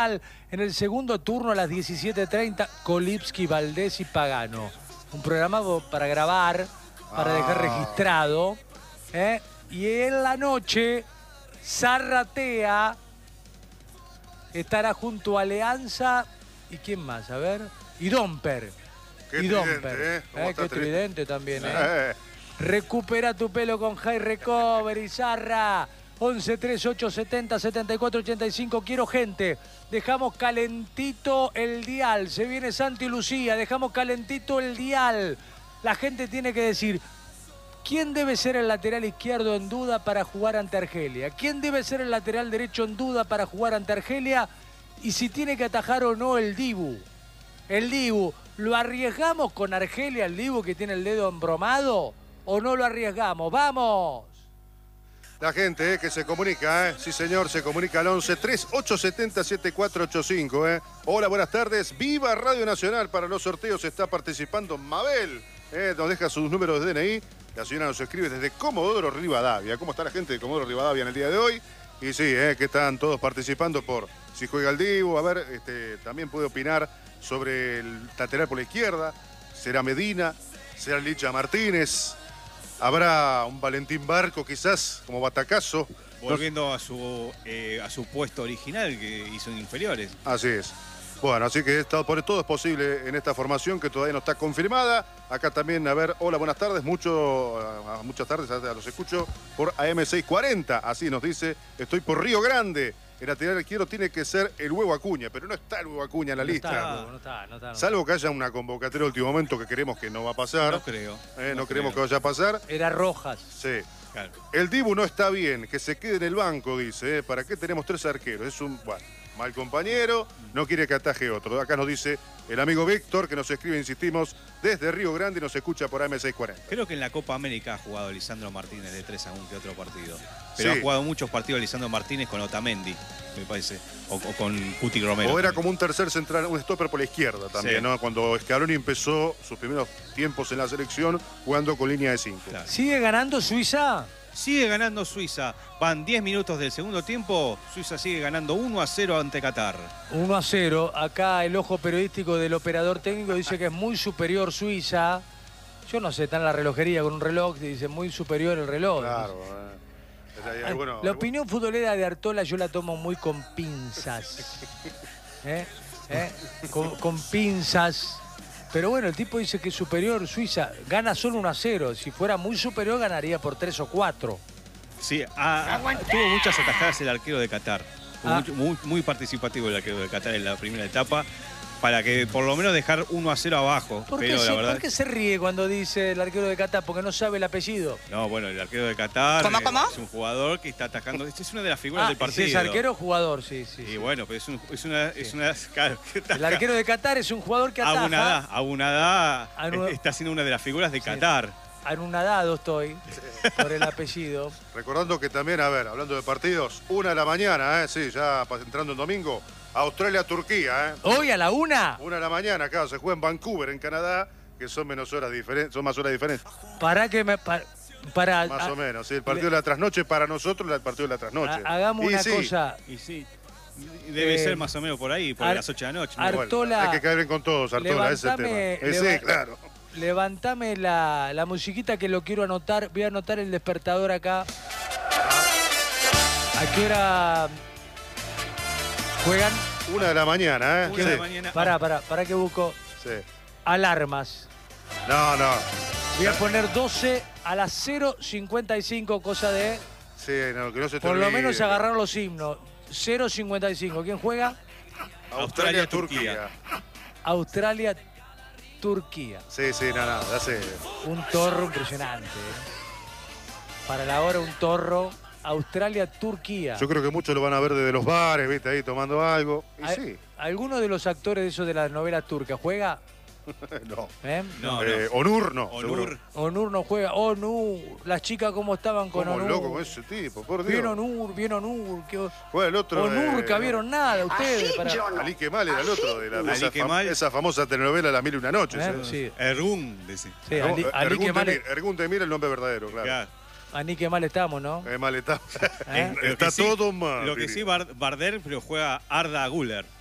En el segundo turno a las 17:30, Kolipsky, Valdés y Pagano. Un programa para grabar, para dejar registrado. Y en la noche, Zarratea estará junto a Alianza. ¿Y quién más? A ver. Y Domper. Qué tridente, Qué tridente también, Recupera tu pelo con High Recovery, Zarra. 11 38 70 74 85. Quiero gente. Dejamos calentito el dial. Se viene Santi Lucía. Dejamos calentito el dial. La gente tiene que decir: ¿quién debe ser el lateral izquierdo en duda para jugar ante Argelia? ¿Quién debe ser el lateral derecho en duda para jugar ante Argelia? Y si tiene que atajar o no el Dibu. El Dibu. ¿Lo arriesgamos con Argelia, el Dibu que tiene el dedo embromado? ¿O no lo arriesgamos? ¡Vamos! La gente que se comunica, sí señor, se comunica al 11 3870 7485. Hola, buenas tardes. Viva Radio Nacional. Para los sorteos está participando Mabel. Nos deja sus números de DNI. La señora nos escribe desde Comodoro Rivadavia. ¿Cómo está la gente de Comodoro Rivadavia en el día de hoy? Y sí, que están todos participando por si juega el Dibu. A ver, también puede opinar sobre el lateral por la izquierda. ¿Será Medina? ¿Será Licha Martínez? ¿Habrá un Valentín Barco quizás como batacazo? Volviendo a su puesto original que hizo en inferiores. Así es. Bueno, así que todo es posible en esta formación que todavía no está confirmada. Acá también, a ver, hola, buenas tardes. Muchas tardes, los escucho por AM640. Así nos dice, estoy por Río Grande. El lateral izquierdo tiene que ser el Huevo Acuña, pero no está el Huevo Acuña en la lista. No está. Salvo que haya una convocatoria de último momento que creemos que no va a pasar. No creo. No creemos que vaya a pasar. Era Rojas. Sí. Claro. El Dibu no está bien, que se quede en el banco, dice. ¿Para qué tenemos 3 arqueros? Es un, mal compañero, no quiere que ataje otro. Acá nos dice el amigo Víctor, que nos escribe, insistimos, desde Río Grande y nos escucha por AM640. Creo que en la Copa América ha jugado Lisandro Martínez de 3 a 1 que otro partido. Pero Sí. ha jugado muchos partidos Lisandro Martínez con Otamendi, me parece. O con Cuti Romero. O era también. como un tercer central, un stopper por la izquierda también, Sí. ¿no? Cuando Scaloni empezó sus primeros tiempos en la selección jugando con línea de 5. Claro. ¿Sigue ganando Suiza? Sigue ganando Suiza. Van 10 minutos del segundo tiempo. Suiza sigue ganando 1-0 ante Qatar. 1-0. Acá el ojo periodístico del operador técnico dice que es muy superior Suiza. Yo no sé, está en la relojería con un reloj, dice muy superior el reloj. Claro. La opinión futbolera de Artola yo la tomo muy con pinzas. Con pinzas. Pero bueno, el tipo dice que es superior Suiza. Gana solo 1-0. Si fuera muy superior, ganaría por 3 o 4. Sí, tuvo muchas atajadas el arquero de Qatar. Muy participativo el arquero de Qatar en la primera etapa. Para que por lo menos dejar 1-0 abajo. ¿Por Pero la verdad... qué se ríe cuando dice el arquero de Qatar? Porque no sabe el apellido. No, bueno, el arquero de Qatar ¿Cómo? es un jugador que está atajando. Esta es una de las figuras del partido. Si es arquero o jugador, sí. Y bueno, pero es una claro, el arquero de Qatar es un jugador que ataja. Abunadá está siendo una de las figuras de Qatar. Anunadado estoy por el apellido. Recordando que también, a ver, hablando de partidos, 1 de la mañana, sí, ya entrando en domingo, Australia-Turquía, ¿Hoy a la 1? 1 de la mañana, acá se juega en Vancouver, en Canadá, que son menos horas diferentes, son más horas diferentes. Para que me... Para, más o menos, sí, el partido de la trasnoche para nosotros es el partido de la trasnoche. Hagamos una cosa. Y sí, debe ser más o menos por ahí, por las 8 de la noche. Artola, bueno, hay que caer bien con todos, Artola, ese tema. Sí, claro. Levantame la musiquita que lo quiero anotar. Voy a anotar el despertador acá. ¿A qué hora juegan? 1 de la mañana, 1 de la mañana. Para que busco. Sí. Alarmas. No. Voy a poner 12 a las 0:55, cosa de... Sí, no, que no se te por lo olvide. menos agarrar los himnos. 0:55. ¿Quién juega? Australia-Turquía. Australia-Turquía. Sí, nada, hace... Un torro impresionante. Para la hora, un torro. Australia-Turquía. Yo creo que muchos lo van a ver desde los bares, viste, ahí tomando algo. Y sí. ¿Alguno de los actores de esos de las novelas turcas juega? No. No. Onur no. Onur no juega. Onur. Las chicas cómo estaban con ¿Cómo Onur. loco con ese tipo, por Dios. Bien Onur. Bueno, el otro... Onur, vieron nada ustedes. Ali Kemal era el otro de Ali Kemal. esa famosa telenovela La Mil y una Noches. Sí. Ergun, dice. Sí, Ali Kemal. Ergun Demir, el nombre verdadero, claro. Ni qué mal estamos, ¿no? Mal estamos. ¿Eh? Está todo mal. Lo que sí, Barder, pero juega Arda Güler.